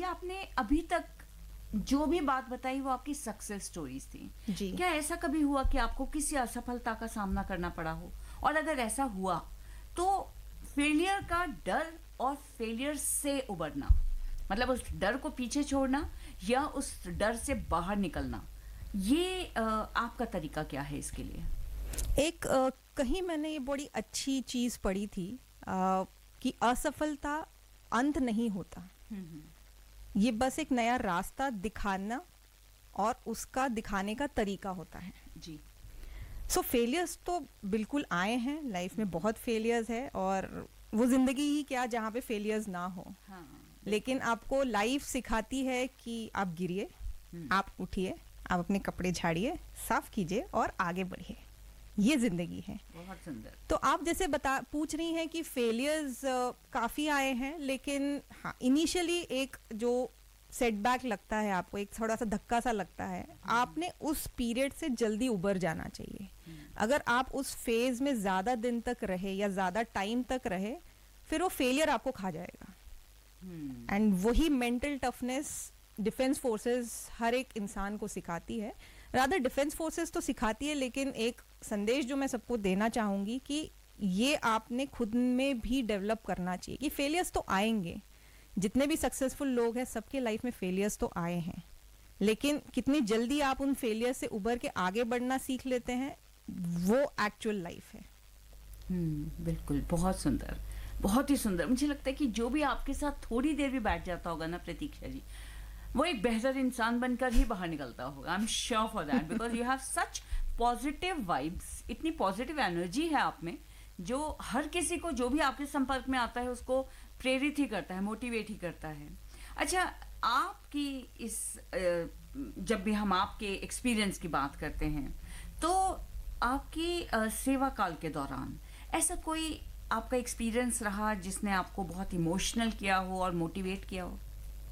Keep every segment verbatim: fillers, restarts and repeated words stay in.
आपने अभी तक जो भी बात बताई वो आपकी सक्सेस स्टोरीज थी जी। क्या ऐसा कभी हुआ कि आपको किसी असफलता का सामना करना पड़ा हो, और अगर ऐसा हुआ तो फेलियर का डर और फेलियर से उबरना, मतलब उस डर को पीछे छोड़ना या उस डर से बाहर निकलना, ये आ, आपका तरीका क्या है इसके लिए? एक अ, कहीं मैंने ये बड़ी अच्छी चीज़ पढ़ी थी अ, कि असफलता अंत नहीं होता, ये बस एक नया रास्ता दिखाना और उसका दिखाने का तरीका होता है। जी। सो फेलियर्स तो बिल्कुल आए हैं लाइफ में, बहुत फेलियर्स है, और वो ज़िंदगी ही क्या जहाँ पे फेलियर्स ना हो। हाँ, लेकिन आपको लाइफ सिखाती है कि आप गिरिए, आप उठिए, आप अपने कपड़े झाड़िए, साफ कीजिए और आगे बढ़िए। ये जिंदगी है। बहुत सुंदर। तो आप जैसे बता पूछ रही हैं कि फेलियर्स काफ़ी आए हैं, लेकिन हाँ, इनिशियली एक जो सेटबैक लगता है आपको, एक थोड़ा सा धक्का सा लगता है, आपने उस पीरियड से जल्दी उबर जाना चाहिए। अगर आप उस फेज में ज़्यादा दिन तक रहे या ज़्यादा टाइम तक रहे, फिर वो फेलियर आपको खा जाएगा। एंड वही मेंटल टफनेस डिफेंस फोर्सेस हर एक इंसान को सिखाती है। रादर डिफेंस फोर्सेस तो सिखाती है, लेकिन एक संदेश जो मैं सबको देना चाहूँगी कि ये आपने खुद में भी डेवलप करना चाहिए कि फेलियर्स तो आएंगे। जितने भी सक्सेसफुल लोग हैं सबके लाइफ में फेलियर्स तो आए हैं, लेकिन कितनी जल्दी आप उन फेलियर से उबर के आगे बढ़ना सीख लेते हैं, वो एक्चुअल लाइफ है। हम्म, बिल्कुल, बहुत सुंदर, बहुत ही सुंदर। मुझे लगता है कि जो भी आपके साथ थोड़ी देर भी बैठ जाता होगा ना प्रतीक्षा जी, वो एक बेहतर इंसान बनकर ही बाहर निकलता होगा। I am sure for that, because you have such positive vibes, इतनी पॉजिटिव एनर्जी है आप में, जो हर किसी को जो भी आपके संपर्क में आता है उसको प्रेरित ही करता है, मोटिवेट ही करता है। अच्छा, आपकी इस जब भी हम आपके एक्सपीरियंस की बात करते हैं, तो आपकी सेवा काल के दौरान ऐसा कोई आपका एक्सपीरियंस रहा जिसने आपको बहुत इमोशनल किया हो और मोटिवेट किया हो?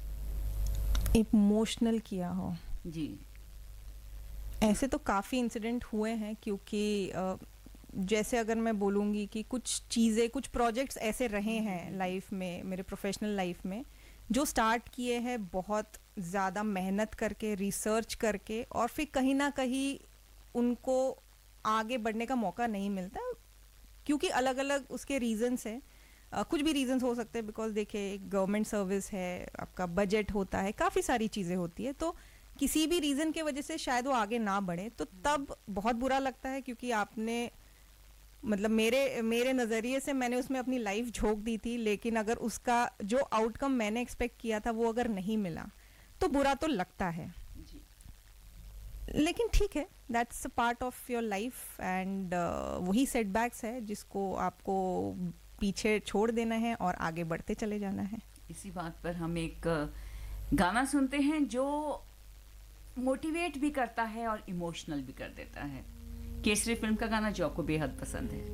इमोशनल किया हो जी। ऐसे तो काफ़ी इंसिडेंट हुए हैं, क्योंकि जैसे अगर मैं बोलूँगी कि कुछ चीज़ें, कुछ प्रोजेक्ट्स ऐसे रहे हैं लाइफ में, मेरे प्रोफेशनल लाइफ में, जो स्टार्ट किए हैं बहुत ज़्यादा मेहनत करके, रिसर्च करके, और फिर कहीं ना कहीं उनको आगे बढ़ने का मौका नहीं मिलता, क्योंकि अलग अलग उसके रीजंस हैं। Uh, कुछ भी रीजंस हो सकते हैं, बिकॉज देखिए गवर्नमेंट सर्विस है, आपका बजट होता है, काफ़ी सारी चीज़ें होती है, तो किसी भी रीज़न के वजह से शायद वो आगे ना बढ़े, तो तब बहुत बुरा लगता है, क्योंकि आपने मतलब मेरे मेरे नज़रिए से मैंने उसमें अपनी लाइफ झोंक दी थी, लेकिन अगर उसका जो आउटकम मैंने एक्सपेक्ट किया था वो अगर नहीं मिला तो बुरा तो लगता है। लेकिन ठीक है, that's a part of your life, and वही सेटबैक्स है जिसको आपको पीछे छोड़ देना है और आगे बढ़ते चले जाना है। इसी बात पर हम एक गाना सुनते हैं जो मोटिवेट भी करता है और इमोशनल भी कर देता है। केसरी फिल्म का गाना जो आपको बेहद पसंद है।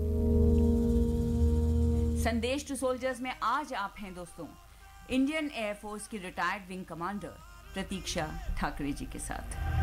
संदेश टू सोल्जर्स में आज आप हैं दोस्तों इंडियन एयरफोर्स की रिटायर्ड विंग कमांडर प्रतीक्षा ठाकरे जी के साथ।